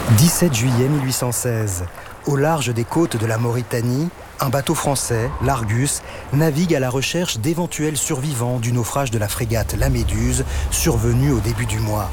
17 juillet 1816. Au large des côtes de la Mauritanie, un bateau français, l'Argus, navigue à la recherche d'éventuels survivants du naufrage de la frégate La Méduse, survenu au début du mois.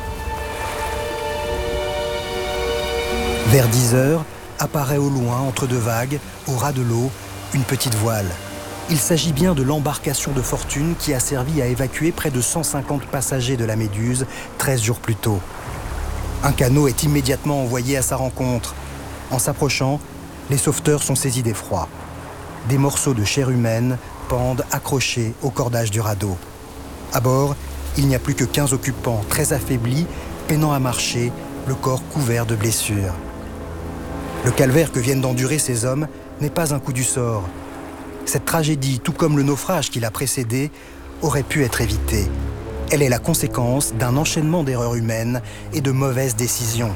Vers 10 heures, apparaît au loin, entre deux vagues, au ras de l'eau, une petite voile. Il s'agit bien de l'embarcation de fortune qui a servi à évacuer près de 150 passagers de la Méduse 13 jours plus tôt. Un canot est immédiatement envoyé à sa rencontre. En s'approchant, les sauveteurs sont saisis d'effroi. Des morceaux de chair humaine pendent accrochés au cordage du radeau. À bord, il n'y a plus que 15 occupants, très affaiblis, peinant à marcher, le corps couvert de blessures. Le calvaire que viennent d'endurer ces hommes n'est pas un coup du sort. Cette tragédie, tout comme le naufrage qui l'a précédée, aurait pu être évitée. Elle est la conséquence d'un enchaînement d'erreurs humaines et de mauvaises décisions.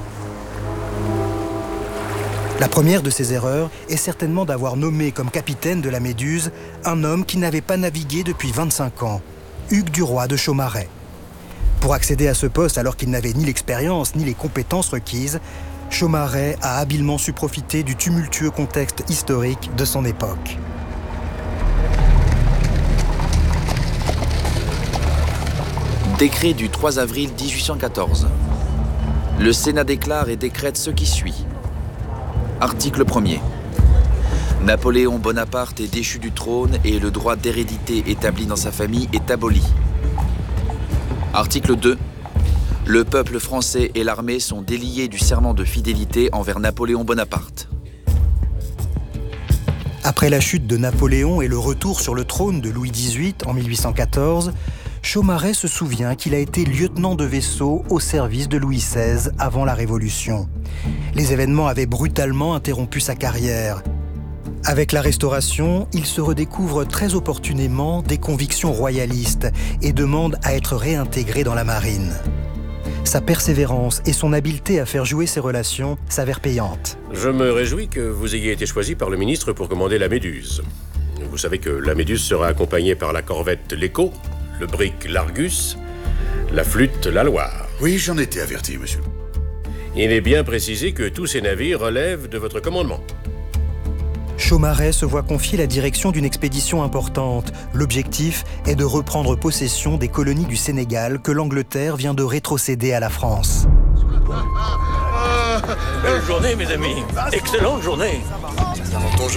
La première de ces erreurs est certainement d'avoir nommé comme capitaine de la Méduse un homme qui n'avait pas navigué depuis 25 ans, Hugues Duroy de Chaumareix. Pour accéder à ce poste alors qu'il n'avait ni l'expérience ni les compétences requises, Chaumareix a habilement su profiter du tumultueux contexte historique de son époque. Décret du 3 avril 1814. Le Sénat déclare et décrète ce qui suit. Article 1er. Napoléon Bonaparte est déchu du trône et le droit d'hérédité établi dans sa famille est aboli. Article 2. Le peuple français et l'armée sont déliés du serment de fidélité envers Napoléon Bonaparte. Après la chute de Napoléon et le retour sur le trône de Louis XVIII en 1814, Chaumareix se souvient qu'il a été lieutenant de vaisseau au service de Louis XVI avant la Révolution. Les événements avaient brutalement interrompu sa carrière. Avec la Restauration, il se redécouvre très opportunément des convictions royalistes et demande à être réintégré dans la marine. Sa persévérance et son habileté à faire jouer ses relations s'avèrent payantes. Je me réjouis que vous ayez été choisi par le ministre pour commander la Méduse. Vous savez que la Méduse sera accompagnée par la corvette l'Écho, le brick l'Argus, la flûte la Loire. Oui, j'en étais averti, monsieur. Il est bien précisé que tous ces navires relèvent de votre commandement. Chaumareix se voit confier la direction d'une expédition importante. L'objectif est de reprendre possession des colonies du Sénégal que l'Angleterre vient de rétrocéder à la France. Belle journée, mes amis. Excellente journée. Dans ton jeu.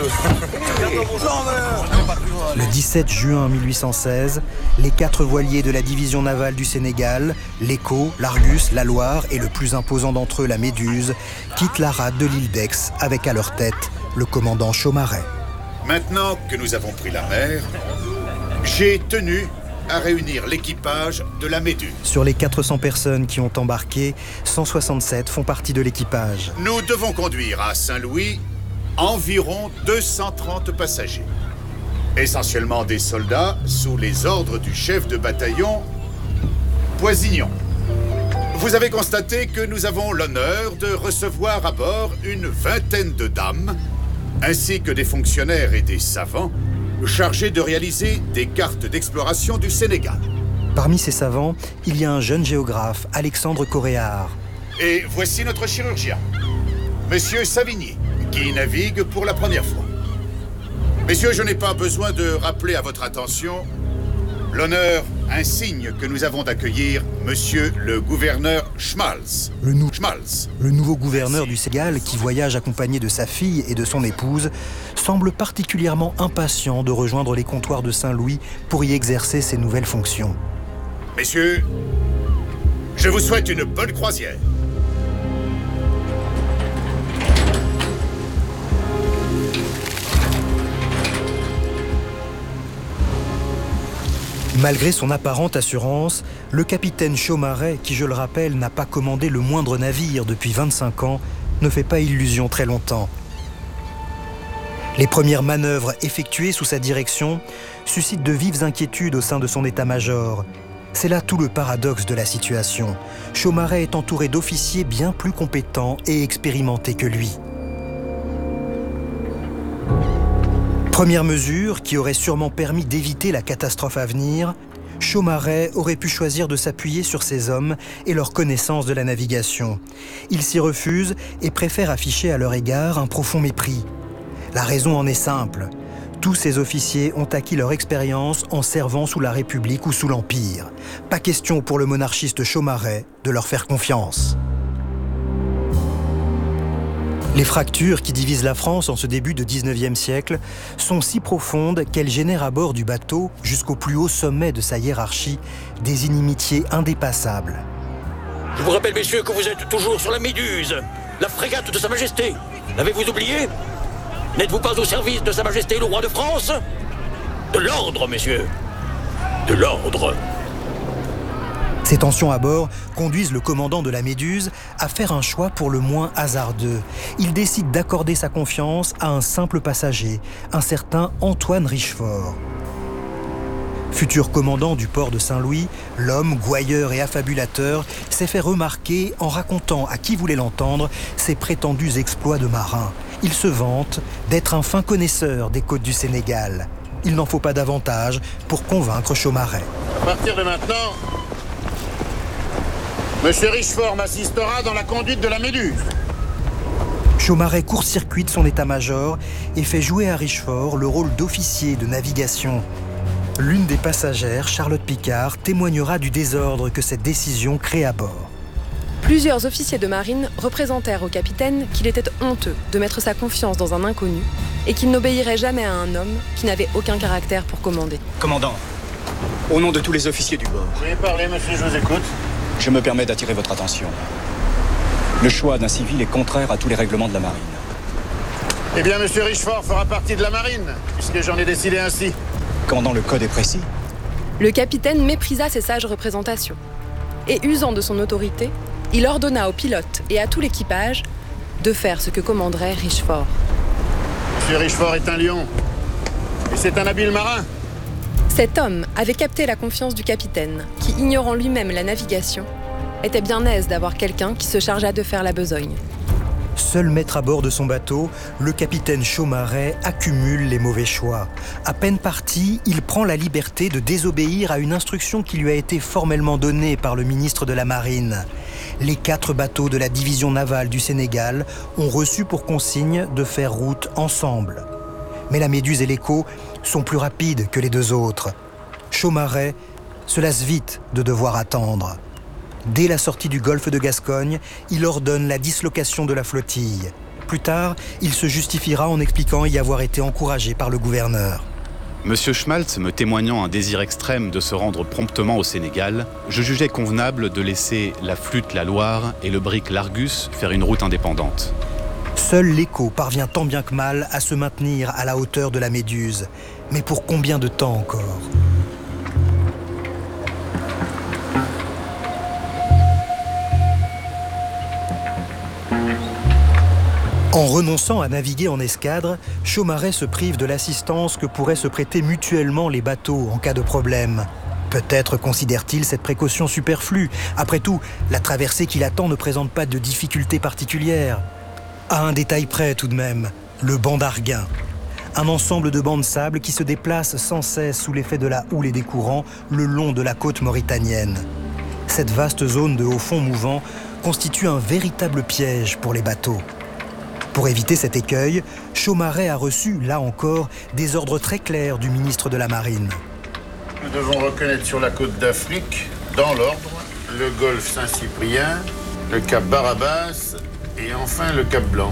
Le 17 juin 1816, les 4 voiliers de la division navale du Sénégal, l'Écho, l'Argus, la Loire et le plus imposant d'entre eux, la Méduse, quittent la rade de l'île d'Aix avec à leur tête le commandant Chaumareix. Maintenant que nous avons pris la mer, j'ai tenu à réunir l'équipage de la Méduse. Sur les 400 personnes qui ont embarqué, 167 font partie de l'équipage. Nous devons conduire à Saint-Louis environ 230 passagers. Essentiellement des soldats sous les ordres du chef de bataillon, Poisignon. Vous avez constaté que nous avons l'honneur de recevoir à bord une vingtaine de dames, ainsi que des fonctionnaires et des savants chargés de réaliser des cartes d'exploration du Sénégal. Parmi ces savants, il y a un jeune géographe, Alexandre Coréard. Et voici notre chirurgien, Monsieur Savigny, qui navigue pour la première fois. Messieurs, je n'ai pas besoin de rappeler à votre attention l'honneur insigne que nous avons d'accueillir Monsieur le gouverneur Schmalz. Le nouveau gouverneur du Sénégal, qui voyage accompagné de sa fille et de son épouse, semble particulièrement impatient de rejoindre les comptoirs de Saint-Louis pour y exercer ses nouvelles fonctions. Messieurs, je vous souhaite une bonne croisière. Malgré son apparente assurance, le capitaine Chaumareix, qui je le rappelle n'a pas commandé le moindre navire depuis 25 ans, ne fait pas illusion très longtemps. Les premières manœuvres effectuées sous sa direction suscitent de vives inquiétudes au sein de son état-major. C'est là tout le paradoxe de la situation. Chaumareix est entouré d'officiers bien plus compétents et expérimentés que lui. Première mesure qui aurait sûrement permis d'éviter la catastrophe à venir, Chaumareix aurait pu choisir de s'appuyer sur ses hommes et leur connaissance de la navigation. Il s'y refuse et préfère afficher à leur égard un profond mépris. La raison en est simple. Tous ces officiers ont acquis leur expérience en servant sous la République ou sous l'Empire. Pas question pour le monarchiste Chaumareix de leur faire confiance. Les fractures qui divisent la France en ce début de 19e siècle sont si profondes qu'elles génèrent à bord du bateau, jusqu'au plus haut sommet de sa hiérarchie, des inimitiés indépassables. Je vous rappelle, messieurs, que vous êtes toujours sur la Méduse, la frégate de Sa Majesté. L'avez-vous oublié? N'êtes-vous pas au service de Sa Majesté le roi de France? De l'ordre, messieurs. De l'ordre. Ces tensions à bord conduisent le commandant de la Méduse à faire un choix pour le moins hasardeux. Il décide d'accorder sa confiance à un simple passager, un certain Antoine Richefort. Futur commandant du port de Saint-Louis, l'homme, gouailleur et affabulateur, s'est fait remarquer en racontant à qui voulait l'entendre ses prétendus exploits de marin. Il se vante d'être un fin connaisseur des côtes du Sénégal. Il n'en faut pas davantage pour convaincre Chaumareix. À partir de maintenant, Monsieur Richefort m'assistera dans la conduite de la Méduse. Chaumareix court-circuite son état-major et fait jouer à Richefort le rôle d'officier de navigation. L'une des passagères, Charlotte Picard, témoignera du désordre que cette décision crée à bord. Plusieurs officiers de marine représentèrent au capitaine qu'il était honteux de mettre sa confiance dans un inconnu et qu'il n'obéirait jamais à un homme qui n'avait aucun caractère pour commander. Commandant, au nom de tous les officiers du bord, Veuillez parler, monsieur, je vous écoute. je me permets d'attirer votre attention. Le choix d'un civil est contraire à tous les règlements de la marine. Eh bien, monsieur Richefort fera partie de la marine, puisque j'en ai décidé ainsi. Commandant, le code est précis. Le capitaine méprisa ces sages représentations et, usant de son autorité, il ordonna aux pilotes et à tout l'équipage de faire ce que commanderait Richefort. Monsieur Richefort est un lion, et c'est un habile marin. Cet homme avait capté la confiance du capitaine, qui, ignorant lui-même la navigation, était bien aise d'avoir quelqu'un qui se chargeât de faire la besogne. Seul maître à bord de son bateau, le capitaine Chaumareix accumule les mauvais choix. À peine parti, il prend la liberté de désobéir à une instruction qui lui a été formellement donnée par le ministre de la Marine. Les 4 bateaux de la division navale du Sénégal ont reçu pour consigne de faire route ensemble. Mais la Méduse et l'Écho sont plus rapides que les 2 autres. Chaumareix se lasse vite de devoir attendre. Dès la sortie du golfe de Gascogne, il ordonne la dislocation de la flottille. Plus tard, il se justifiera en expliquant y avoir été encouragé par le gouverneur. Monsieur Schmaltz me témoignant un désir extrême de se rendre promptement au Sénégal, je jugeais convenable de laisser la flûte la Loire et le brick l'Argus faire une route indépendante. Seul l'Écho parvient tant bien que mal à se maintenir à la hauteur de la Méduse. Mais pour combien de temps encore ? En renonçant à naviguer en escadre, Chaumareix se prive de l'assistance que pourraient se prêter mutuellement les bateaux en cas de problème. Peut-être considère-t-il cette précaution superflue. Après tout, la traversée qui l'attend ne présente pas de difficultés particulières. À un détail près tout de même, le banc d'Arguin. Un ensemble de bancs de sable qui se déplacent sans cesse sous l'effet de la houle et des courants le long de la côte mauritanienne. Cette vaste zone de haut fond mouvant constitue un véritable piège pour les bateaux. Pour éviter cet écueil, Chaumareix a reçu, là encore, des ordres très clairs du ministre de la Marine. Nous devons reconnaître sur la côte d'Afrique, dans l'ordre, le golfe Saint-Cyprien, le cap Barabas et enfin le cap Blanc.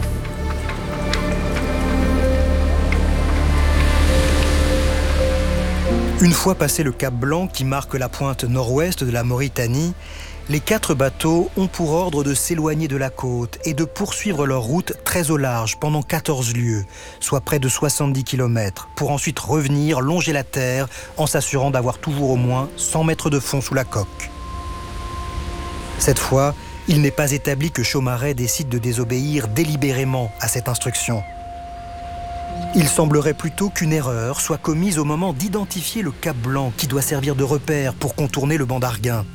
Une fois passé le cap Blanc qui marque la pointe nord-ouest de la Mauritanie, les 4 bateaux ont pour ordre de s'éloigner de la côte et de poursuivre leur route très au large pendant 14 lieues, soit près de 70 km, pour ensuite revenir longer la terre en s'assurant d'avoir toujours au moins 100 mètres de fond sous la coque. Cette fois, il n'est pas établi que Chaumareix décide de désobéir délibérément à cette instruction. Il semblerait plutôt qu'une erreur soit commise au moment d'identifier le cap Blanc qui doit servir de repère pour contourner le banc d'Arguin.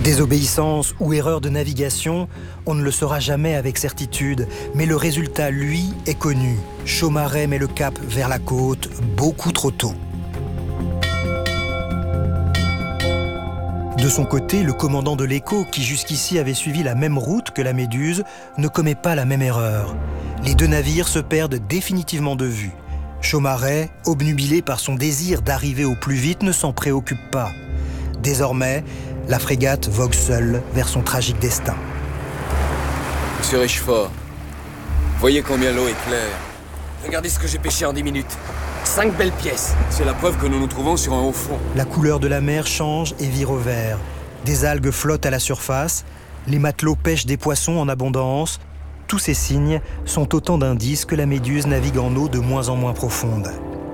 Désobéissance ou erreur de navigation, on ne le saura jamais avec certitude, mais le résultat, lui, est connu. Chaumareix met le cap vers la côte beaucoup trop tôt. De son côté, le commandant de l'Écho, qui jusqu'ici avait suivi la même route que la Méduse, ne commet pas la même erreur. Les deux navires se perdent définitivement de vue. Chaumareix, obnubilé par son désir d'arriver au plus vite, ne s'en préoccupe pas. Désormais, la frégate vogue seule vers son tragique destin. Monsieur Richefort, voyez combien l'eau est claire. Regardez ce que j'ai pêché en 10 minutes. 5 belles pièces. C'est la preuve que nous nous trouvons sur un haut fond. La couleur de la mer change et vire au vert. Des algues flottent à la surface. Les matelots pêchent des poissons en abondance. Tous ces signes sont autant d'indices que la Méduse navigue en eau de moins en moins profonde.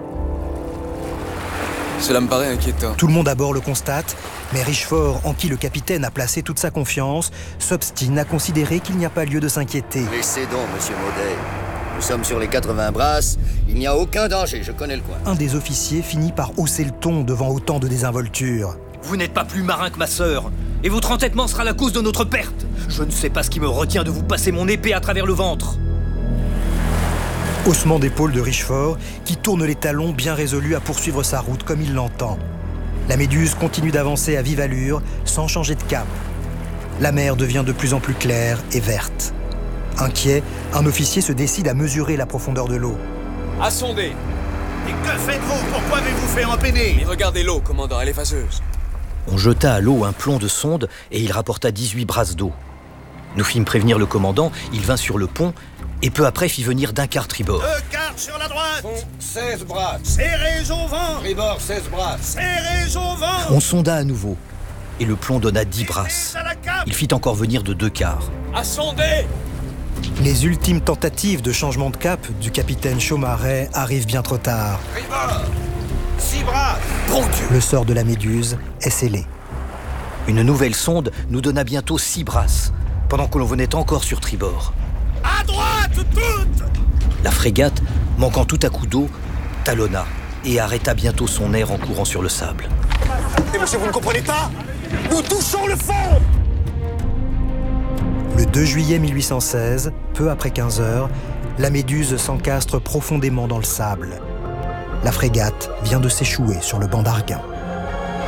Cela me paraît inquiétant. Tout le monde à bord le constate, mais Richefort, en qui le capitaine a placé toute sa confiance, s'obstine à considérer qu'il n'y a pas lieu de s'inquiéter. Laissez donc, monsieur Maudet. Nous sommes sur les 80 brasses, il n'y a aucun danger, je connais le coin. Un des officiers finit par hausser le ton devant autant de désinvolture. Vous n'êtes pas plus marin que ma sœur, et votre entêtement sera la cause de notre perte. Je ne sais pas ce qui me retient de vous passer mon épée à travers le ventre. Haussement d'épaule de Richefort, qui tourne les talons bien résolu à poursuivre sa route comme il l'entend. La Méduse continue d'avancer à vive allure, sans changer de cap. La mer devient de plus en plus claire et verte. Inquiet, un officier se décide à mesurer la profondeur de l'eau. À sonder. Et que faites-vous? Pourquoi avez-vous fait empeiner? Mais regardez l'eau, commandant, elle est phaseuse. On jeta à l'eau un plomb de sonde et il rapporta 18 brasses d'eau. Nous fîmes prévenir le commandant, il vint sur le pont et peu après fit venir d'un quart tribord. 2 quarts sur la droite. Fond 16 brasses. Serrez au vent. Tribord 16 brasses. Serrez au vent. On sonda à nouveau et le plomb donna 10 brasses. Il fit encore venir de 2 quarts. À sonder. Les ultimes tentatives de changement de cap du capitaine Chaumareix arrivent bien trop tard. Tribord 6 brasses. Bon Dieu. Le sort de la Méduse est scellé. Une nouvelle sonde nous donna bientôt 6 brasses, pendant que l'on venait encore sur tribord. À droite, toutes. La frégate, manquant tout à coup d'eau, talonna et arrêta bientôt son air en courant sur le sable. Et monsieur, vous ne comprenez pas? Nous touchons le fond. Le 2 juillet 1816, peu après 15 heures, la Méduse s'encastre profondément dans le sable. La frégate vient de s'échouer sur le banc d'Arguin.